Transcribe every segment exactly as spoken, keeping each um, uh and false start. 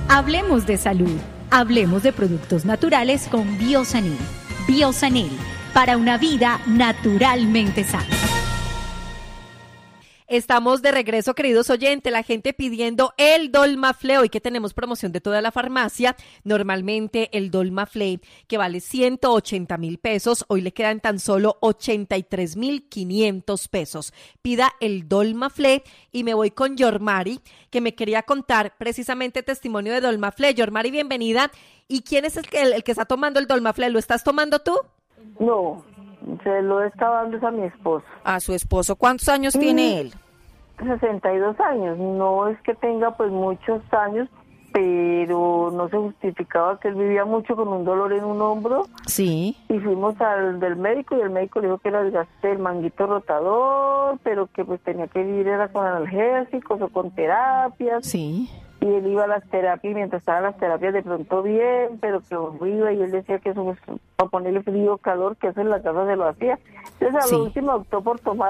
Hablemos de salud. Hablemos de productos naturales con Biosanil. Biosanil, para una vida naturalmente sana. Estamos de regreso, queridos oyentes, la gente pidiendo el Dolmaflé. Hoy que tenemos promoción de toda la farmacia, normalmente el Dolmaflé, que vale ciento ochenta mil pesos, hoy le quedan tan solo ochenta y tres mil quinientos pesos. Pida el Dolmaflé y me voy con Yormari, que me quería contar precisamente testimonio de Dolmaflé. Yormari, bienvenida. ¿Y quién es el que, el, el que está tomando el Dolmaflé? ¿Lo estás tomando tú? No. Se lo estaba dando a mi esposo. ¿A su esposo? ¿Cuántos años mm, tiene él? sesenta y dos años. No es que tenga pues muchos años, pero no se justificaba que él vivía mucho con un dolor en un hombro. Sí. Y fuimos al del médico y el médico le dijo que era el desgaste del manguito rotador, pero que pues tenía que vivir era con analgésicos o con terapias. Sí. Y él iba a las terapias y mientras estaban las terapias de pronto bien, pero que iba y él decía que eso es para ponerle frío o calor, que eso en la casa se lo hacía. Entonces a sí. lo último optó por tomar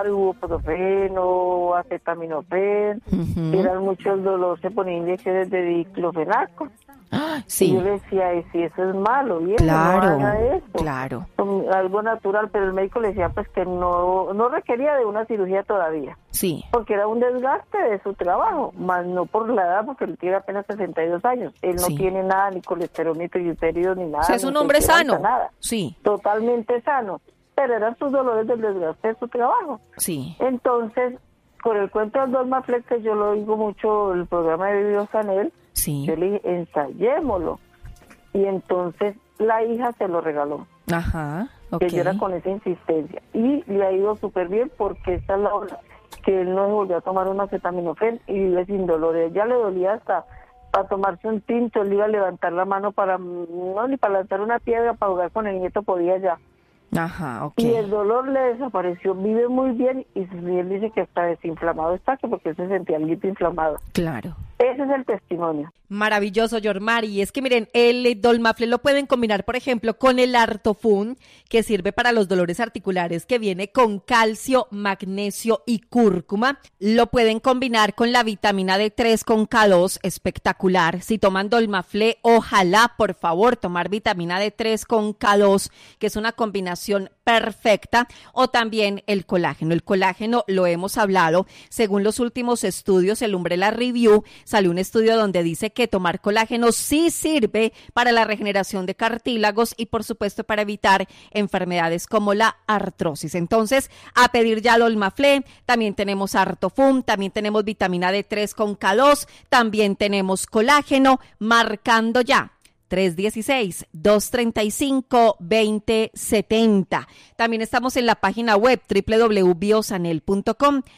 ibuprofeno, acetaminofén, uh-huh. que eran muchos dolores, se ponía inyecciones de diclofenaco. Ah, sí. Y yo le decía, ¿y si eso es malo? Bien, claro, no haga eso. claro. Algo natural, pero el médico le decía pues que no no requería de una cirugía todavía. Sí. Porque era un desgaste de su trabajo, más no por la edad, porque él tiene apenas sesenta y dos años. Él no sí. tiene nada, ni colesterol, ni triglicéridos, ni nada. O sea, es un hombre sano. Nada. Sí. Totalmente sano. Pero eran sus dolores del desgaste de su trabajo. Sí. Entonces, con el cuento del Dolmaflé, que yo lo oigo mucho, el programa de Biosanil, sí. yo le dije, ensayémoslo. Y entonces la hija se lo regaló. Ajá, okay. Que yo era con esa insistencia. Y le ha ido súper bien porque esta es la hora que él no se volvió a tomar un acetaminofén y vive sin dolor. Ya le dolía hasta para tomarse un tinto, él iba a levantar la mano para, no, ni para lanzar una piedra, para jugar con el nieto podía ya. Ajá, ok. Y el dolor le desapareció, vive muy bien y él dice que está desinflamado está, que porque él se sentía algo inflamado. Claro. Ese es el testimonio. Maravilloso, Yormari. Y es que miren, el Dolmaflé lo pueden combinar, por ejemplo, con el Artofun, que sirve para los dolores articulares, que viene con calcio, magnesio y cúrcuma. Lo pueden combinar con la vitamina D tres con K dos, espectacular. Si toman Dolmaflé, ojalá, por favor, tomar vitamina D tres con K dos, que es una combinación perfecta. O también el colágeno. El colágeno lo hemos hablado. Según los últimos estudios, el Umbrella Review, salió un estudio donde dice que tomar colágeno sí sirve para la regeneración de cartílagos y por supuesto para evitar enfermedades como la artrosis. Entonces, a pedir ya Dolmaflé, también tenemos Artofum, también tenemos vitamina D tres con K dos, también tenemos colágeno, marcando ya tres uno seis, dos tres cinco, dos cero siete cero. También estamos en la página web doble u doble u doble u punto biosanil punto com.